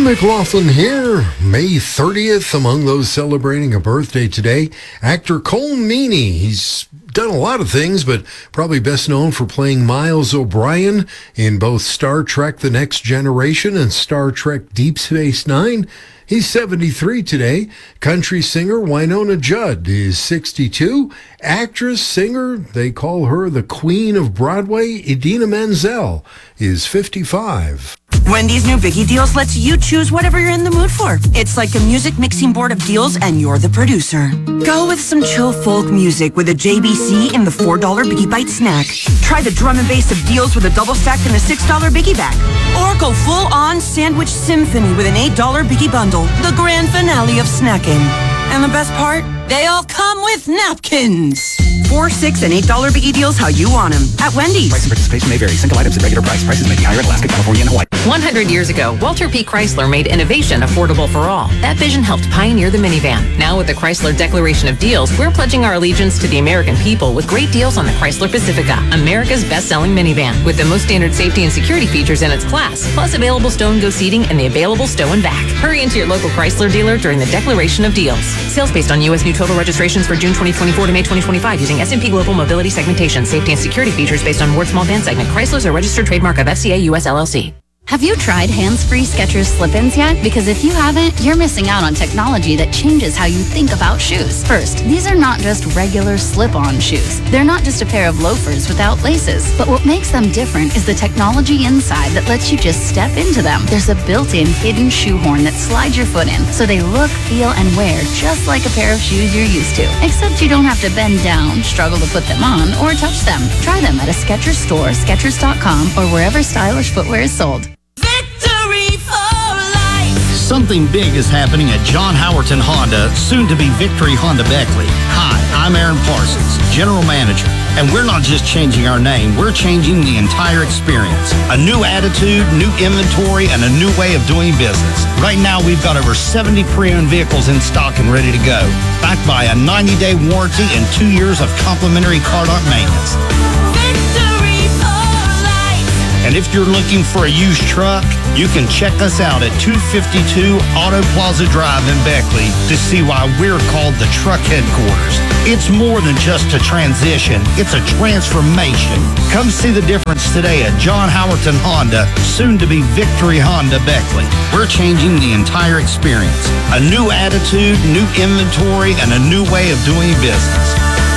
McLaughlin here. May 30th, among those celebrating a birthday today, actor Cole Meany. He's done a lot of things, but probably best known for playing Miles O'Brien in both Star Trek The Next Generation and Star Trek Deep Space Nine. He's 73 today. Country singer Wynonna Judd is 62. Actress, singer, they call her the Queen of Broadway, Idina Menzel, is 55. Wendy's new Biggie Deals lets you choose whatever you're in the mood for. It's like a music mixing board of deals, and you're the producer. Go with some chill folk music with a JBC in the $4 Biggie Bite snack. Try the drum and bass of deals with a double stack and a $6 Biggie bag. Or go full-on sandwich symphony with an $8 Biggie bundle. The grand finale of snacking. And the best part? They all come with napkins. $4, $6, and $8 Biggie Deals how you want them at Wendy's. Price and participation may vary. Single items at regular price. Prices may be higher in Alaska, California, and Hawaii. 100 years ago, Walter P. Chrysler made innovation affordable for all. That vision helped pioneer the minivan. Now with the Chrysler Declaration of Deals, we're pledging our allegiance to the American people with great deals on the Chrysler Pacifica, America's best-selling minivan, with the most standard safety and security features in its class, plus available stow and go seating and the available stow and back. Hurry into your local Chrysler dealer during the Declaration of Deals. Sales based on U.S. new total registrations for June 2024 to May 2025 using S&P Global Mobility segmentation. Safety and security features based on Ward Small Van segment. Chrysler's a registered trademark of FCA US LLC. Have you tried hands-free Skechers slip-ins yet? Because if you haven't, you're missing out on technology that changes how you think about shoes. First, these are not just regular slip-on shoes. They're not just a pair of loafers without laces. But what makes them different is the technology inside that lets you just step into them. There's a built-in hidden shoehorn that slides your foot in, so they look, feel, and wear just like a pair of shoes you're used to. Except you don't have to bend down, struggle to put them on, or touch them. Try them at a Skechers store, Skechers.com, or wherever stylish footwear is sold. Something big is happening at John Howerton Honda, soon to be Victory Honda Beckley. Hi, I'm Aaron Parsons, General Manager. And we're not just changing our name, we're changing the entire experience. A new attitude, new inventory, and a new way of doing business. Right now, we've got over 70 pre-owned vehicles in stock and ready to go, backed by a 90-day warranty and 2 years of complimentary car dock maintenance. And if you're looking for a used truck, you can check us out at 252 Auto Plaza Drive in Beckley to see why we're called the truck headquarters. It's more than just a transition, it's a transformation. Come see the difference today at John Howerton Honda, soon to be Victory Honda Beckley. We're changing the entire experience. A new attitude, new inventory, and a new way of doing business.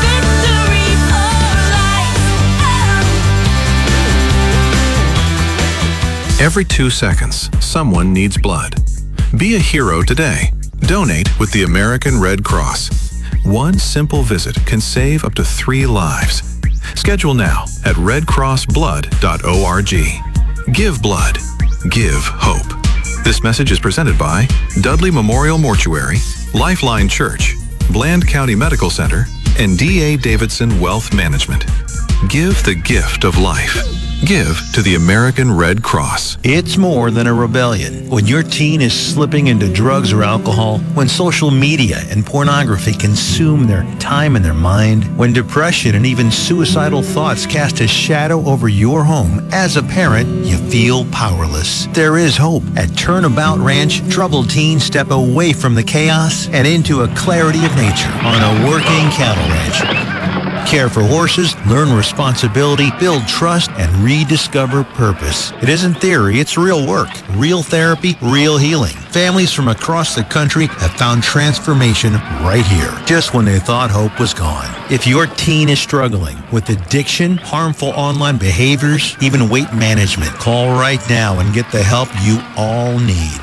Every 2 seconds, someone needs blood. Be a hero today. Donate with the American Red Cross. One simple visit can save up to 3 lives. Schedule now at redcrossblood.org. Give blood. Give hope. This message is presented by Dudley Memorial Mortuary, Lifeline Church, Bland County Medical Center, and D.A. Davidson Wealth Management. Give the gift of life. Give to the American Red Cross. It's more than a rebellion. When your teen is slipping into drugs or alcohol, when social media and pornography consume their time and their mind, when depression and even suicidal thoughts cast a shadow over your home, as a parent, you feel powerless. There is hope. At Turnabout Ranch, troubled teens step away from the chaos and into a clarity of nature on a working cattle ranch. Care for horses, learn responsibility, build trust, and rediscover purpose. It isn't theory, it's real work, real therapy, real healing. Families from across the country have found transformation right here, just when they thought hope was gone. If your teen is struggling with addiction, harmful online behaviors, even weight management, call right now and get the help you all need.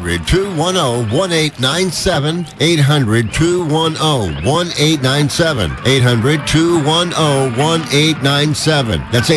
800-210-1897, 800-210-1897, 800-210-1897. That's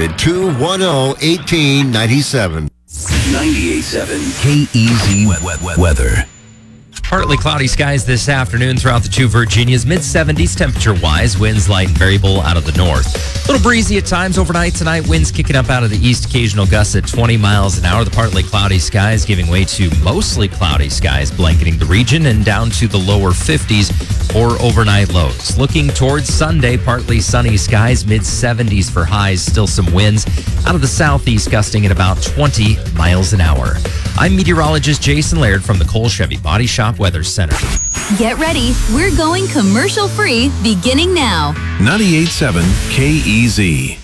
800-210-1897. 98.7 KEZ weather. Partly cloudy skies this afternoon throughout the two Virginias. Mid-70s temperature-wise. Winds light and variable out of the north. A little breezy at times overnight tonight. Winds kicking up out of the east. Occasional gusts at 20 miles an hour. The partly cloudy skies giving way to mostly cloudy skies blanketing the region and down to the lower 50s or overnight lows. Looking towards Sunday, partly sunny skies. Mid-70s for highs. Still some winds out of the southeast gusting at about 20 miles an hour. I'm meteorologist Jason Laird from the Cole Chevy Body Shop Weather Center. Get ready. We're going commercial free beginning now. 98.7 KEZ.